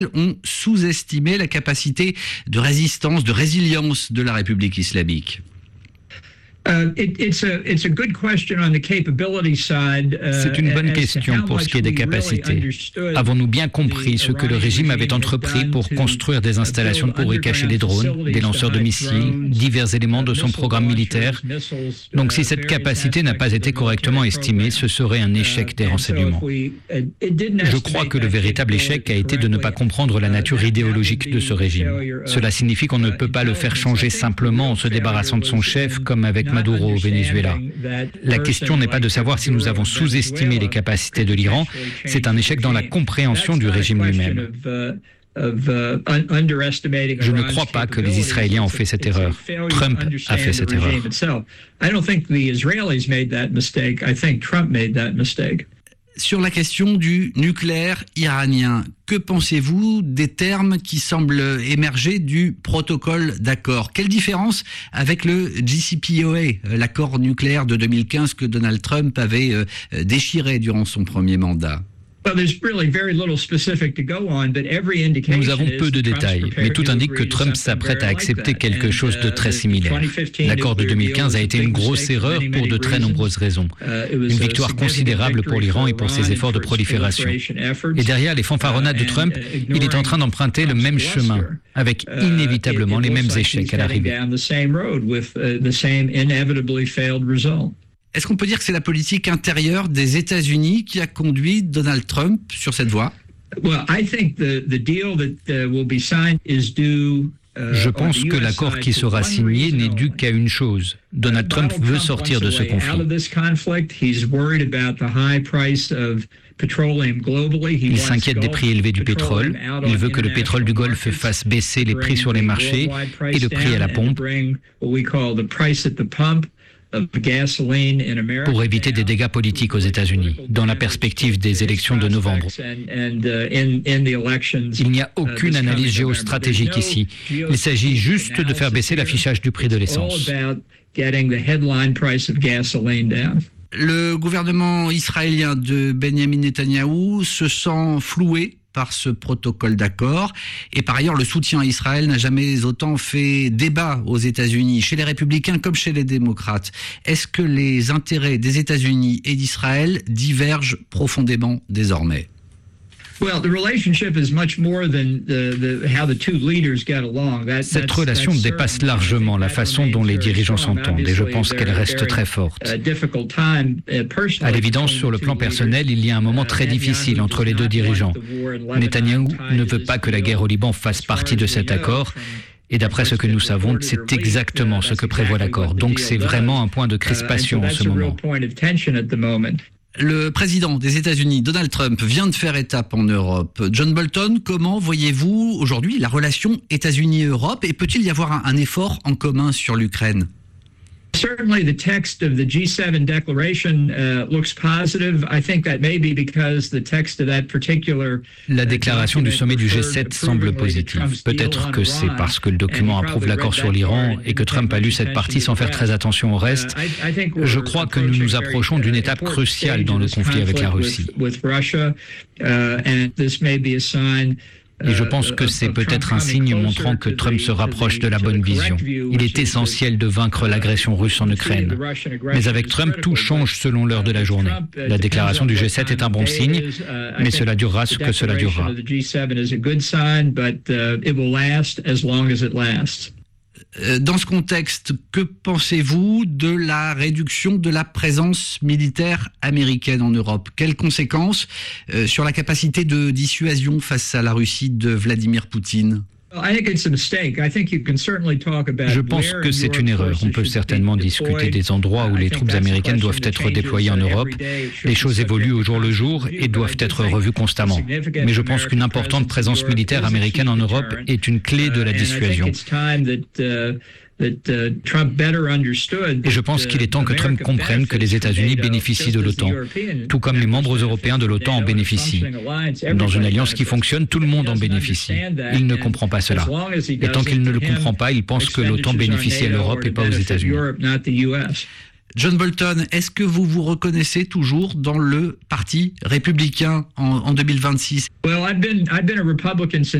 ont sous-estimé la capacité de résistance, de résilience de la République islamique. C'est une bonne question pour ce qui est des capacités. Avons-nous bien compris ce que le régime avait entrepris pour construire des installations pour y cacher des drones, des lanceurs de missiles, divers éléments de son programme militaire? Donc si cette capacité n'a pas été correctement estimée, ce serait un échec des renseignements. Je crois que le véritable échec a été de ne pas comprendre la nature idéologique de ce régime. Cela signifie qu'on ne peut pas le faire changer simplement en se débarrassant de son chef, comme avec Maduro au Venezuela. La question n'est pas de savoir si nous avons sous-estimé les capacités de l'Iran, c'est un échec dans la compréhension du régime lui-même. Je ne crois pas que les Israéliens ont fait cette erreur. Trump a fait cette erreur. Sur la question du nucléaire iranien, que pensez-vous des termes qui semblent émerger du protocole d'accord? Quelle différence avec le JCPOA, l'accord nucléaire de 2015 que Donald Trump avait déchiré durant son premier mandat? Nous avons peu de détails, mais tout indique que Trump s'apprête à accepter quelque chose de très similaire. L'accord de 2015 a été une grosse erreur pour de très nombreuses raisons. Une victoire considérable pour l'Iran et pour ses efforts de prolifération. Et derrière les fanfaronnades de Trump, il est en train d'emprunter le même chemin, avec inévitablement les mêmes échecs à l'arrivée. Est-ce qu'on peut dire que c'est la politique intérieure des États-Unis qui a conduit Donald Trump sur cette voie? Je pense que l'accord qui sera signé n'est dû qu'à une chose. Donald Trump veut sortir de ce conflit. Il s'inquiète des prix élevés du pétrole. Il veut que le pétrole du Golfe fasse baisser les prix sur les marchés et le prix à la pompe pour éviter des dégâts politiques aux États-Unis, dans la perspective des élections de novembre. Il n'y a aucune analyse géostratégique ici. Il s'agit juste de faire baisser l'affichage du prix de l'essence. Le gouvernement israélien de Benjamin Netanyahou se sent floué par ce protocole d'accord. Et par ailleurs, le soutien à Israël n'a jamais autant fait débat aux États-Unis, chez les républicains comme chez les démocrates. Est-ce que les intérêts des États-Unis et d'Israël divergent profondément désormais? Cette relation dépasse largement la façon dont les dirigeants s'entendent et je pense qu'elle reste très forte. À l'évidence, sur le plan personnel, il y a un moment très difficile entre les deux dirigeants. Netanyahou ne veut pas que la guerre au Liban fasse partie de cet accord. Et d'après ce que nous savons, c'est exactement ce que prévoit l'accord. Donc c'est vraiment un point de crispation en ce moment. Le président des États-Unis, Donald Trump, vient de faire étape en Europe. John Bolton, comment voyez-vous aujourd'hui la relation États-Unis-Europe et peut-il y avoir un effort en commun sur l'Ukraine? Certainly, the text of the G7 declaration looks positive. I think that may be because the text of that particular. La déclaration du sommet du G7 semble positive. Peut-être que c'est parce que le document approuve l'accord sur l'Iran et que Trump a lu cette partie sans faire très attention au reste. Je crois que nous nous approchons d'une étape cruciale dans le conflit avec la Russie. Et je pense que c'est peut-être un signe montrant que Trump se rapproche de la bonne vision. Il est essentiel de vaincre l'agression russe en Ukraine. Mais avec Trump, tout change selon l'heure de la journée. La déclaration du G7 est un bon signe, mais cela durera ce que cela durera. Dans ce contexte, que pensez-vous de la réduction de la présence militaire américaine en Europe? Quelles conséquences sur la capacité de dissuasion face à la Russie de Vladimir Poutine? Je pense que c'est une erreur. On peut certainement discuter des endroits où les troupes américaines doivent être déployées en Europe. Les choses évoluent au jour le jour et doivent être revues constamment. Mais je pense qu'une importante présence militaire américaine en Europe est une clé de la dissuasion. Et je pense qu'il est temps que Trump comprenne que les États-Unis bénéficient de l'OTAN, tout comme les membres européens de l'OTAN en bénéficient. Dans une alliance qui fonctionne, tout le monde en bénéficie. Il ne comprend pas cela. Et tant qu'il ne le comprend pas, il pense que l'OTAN bénéficie à l'Europe et pas aux États-Unis. John Bolton, est-ce que vous vous reconnaissez toujours dans le Parti républicain en 2026 ?